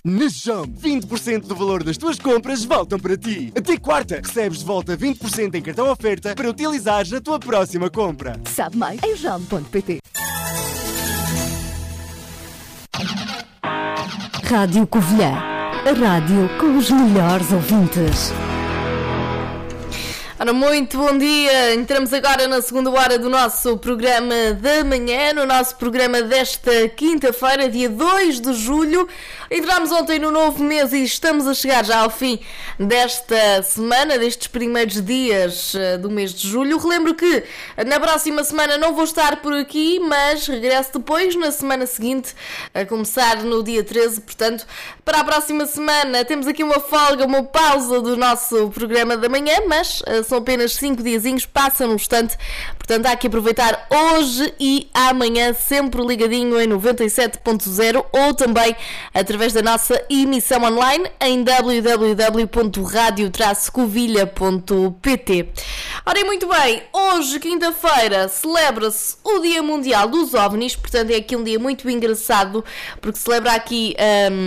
Na Jump, 20% do valor das tuas compras voltam para ti. Até quarta, recebes de volta 20% em cartão oferta para utilizares na tua próxima compra. Sabe mais em jump.pt. Rádio Covilhã, a rádio com os melhores ouvintes. Ora, muito bom dia, entramos agora na segunda hora do nosso programa da manhã, no nosso programa desta quinta-feira, dia 2 de julho. Entramos ontem no novo mês e estamos a chegar já ao fim desta semana, destes primeiros dias do mês de julho. Relembro que na próxima semana não vou estar por aqui, mas regresso depois, na semana seguinte, a começar no dia 13. Portanto, para a próxima semana temos aqui uma folga, uma pausa do nosso programa da manhã, mas são apenas 5 diazinhos, passa num instante. Portanto, há que aproveitar hoje e amanhã, sempre ligadinho em 97.0 ou também através da nossa emissão online em www.radio-covilha.pt. Ora, e muito bem, hoje, quinta-feira, celebra-se o Dia Mundial dos OVNIs. Portanto, é aqui um dia muito engraçado, porque celebra aqui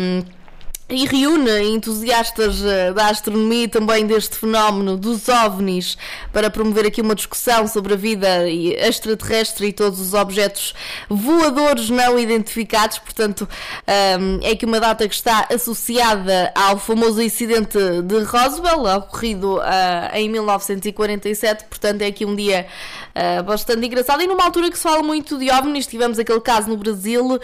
e reúne entusiastas da astronomia e também deste fenómeno dos OVNIs para promover aqui uma discussão sobre a vida extraterrestre e todos os objetos voadores não identificados. Portanto, é aqui uma data que está associada ao famoso incidente de Roswell, ocorrido em 1947. Portanto, é aqui um dia bastante engraçado e numa altura que se fala muito de OVNIs. Tivemos aquele caso no Brasil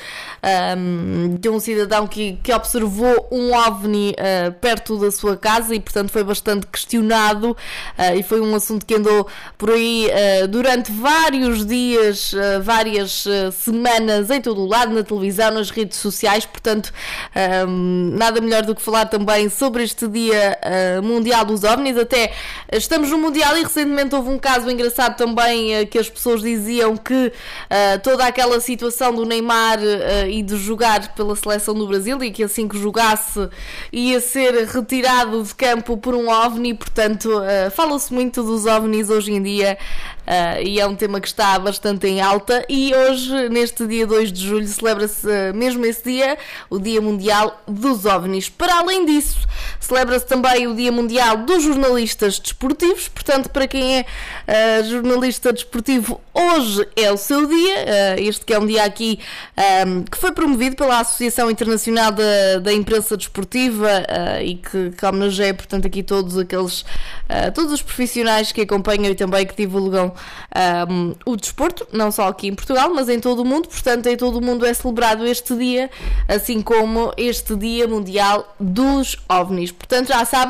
de um cidadão que observou um OVNI perto da sua casa e, portanto, foi bastante questionado e foi um assunto que andou por aí durante vários dias, várias semanas, em todo o lado, na televisão, nas redes sociais. Portanto, nada melhor do que falar também sobre este Dia Mundial dos OVNIs. Até estamos no Mundial e recentemente houve um caso engraçado também, que as pessoas diziam que toda aquela situação do Neymar e de jogar pela seleção do Brasil e que assim que jogasse ia ser retirado de campo por um OVNI. Portanto, fala-se muito dos OVNIs hoje em dia e é um tema que está bastante em alta. E hoje, neste dia 2 de julho, celebra-se mesmo esse dia, o Dia Mundial dos OVNIs. Para além disso, celebra-se também o Dia Mundial dos Jornalistas Desportivos. Portanto, para quem é jornalista desportivo, hoje é o seu dia. Este que é um dia aqui que foi promovido pela Associação Internacional da Imprensa Desportiva e que homenageia, portanto, aqui todos os profissionais que acompanham e também que divulgam o desporto, não só aqui em Portugal, mas em todo o mundo. Portanto, em todo o mundo é celebrado este dia, assim como este Dia Mundial dos OVNIs. Portanto, já sabe,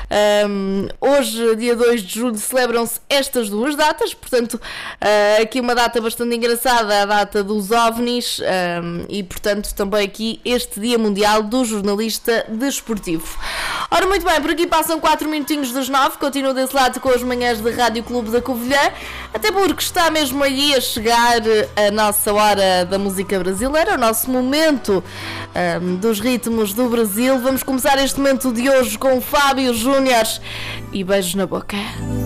hoje, dia 2 de julho, celebram-se estas duas datas. Portanto, aqui uma data bastante engraçada, a data dos OVNIs, e, portanto, também aqui este Dia Mundial do Jornalista Desportivo. Ora, muito bem, por aqui passam 4 minutinhos das 9, continuo desse lado com as manhãs de Rádio Clube da Covilhã, até porque está mesmo aí a chegar a nossa hora da música brasileira, o nosso momento dos ritmos do Brasil. Vamos começar este momento de hoje com o Fábio Júnior e Beijos na Boca.